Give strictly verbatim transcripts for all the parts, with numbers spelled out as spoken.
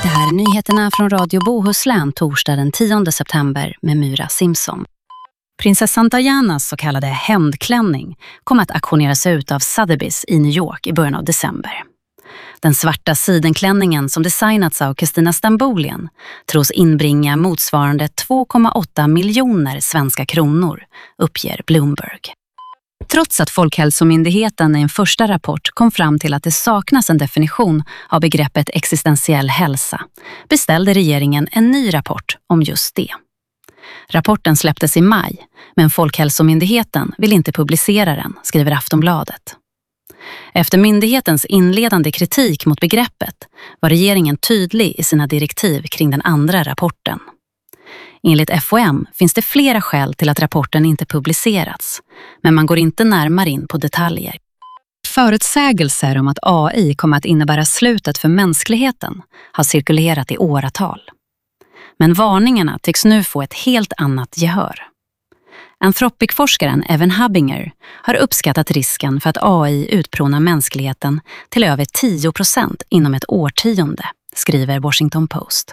Det här är nyheterna från Radio Bohuslän torsdag den tionde september med Myra Simpson. Prinsessan Dianas så kallade hämndklänning kommer att auktioneras ut av Sotheby's i New York i början av december. Den svarta sidenklänningen som designats av Kristina Stambolian tros inbringa motsvarande två komma åtta miljoner svenska kronor, uppger Bloomberg. Trots att Folkhälsomyndigheten i en första rapport kom fram till att det saknas en definition av begreppet existentiell hälsa, beställde regeringen en ny rapport om just det. Rapporten släpptes i maj, men Folkhälsomyndigheten vill inte publicera den, skriver Aftonbladet. Efter myndighetens inledande kritik mot begreppet var regeringen tydlig i sina direktiv kring den andra rapporten. Enligt F O M finns det flera skäl till att rapporten inte publicerats, men man går inte närmare in på detaljer. Förutsägelser om att A I kommer att innebära slutet för mänskligheten har cirkulerat i åratal. Men varningarna tycks nu få ett helt annat gehör. Anthropic-forskaren Evan Hubinger har uppskattat risken för att A I utplånar mänskligheten till över tio procent inom ett årtionde, skriver Washington Post.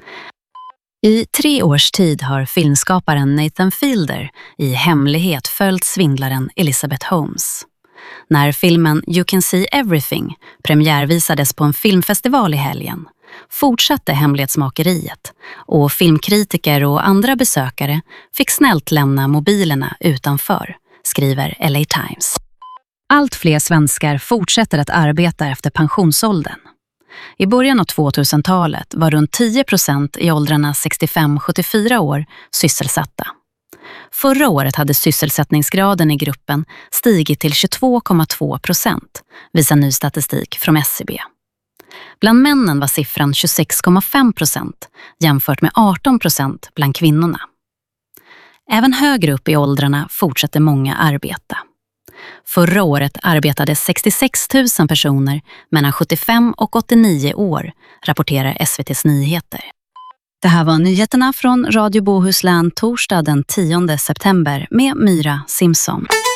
I tre års tid har filmskaparen Nathan Fielder i hemlighet följt svindlaren Elizabeth Holmes. När filmen You Can See Everything premiärvisades på en filmfestival i helgen fortsatte hemlighetsmakeriet och filmkritiker och andra besökare fick snällt lämna mobilerna utanför, skriver L A Times. Allt fler svenskar fortsätter att arbeta efter pensionsåldern. I början av tvåtusentalet var runt tio procent i åldrarna sextiofem till sjuttiofyra år sysselsatta. Förra året hade sysselsättningsgraden i gruppen stigit till tjugotvå komma två procent, visar ny statistik från S C B. Bland männen var siffran tjugosex komma fem procent jämfört med arton procent bland kvinnorna. Även högre upp i åldrarna fortsätter många arbeta. Förra året arbetade sextiosex tusen personer mellan sjuttiofem och åttionio år, rapporterar S V T:s nyheter. Det här var nyheterna från Radio Bohuslän torsdag den tionde september med Myra Simpson.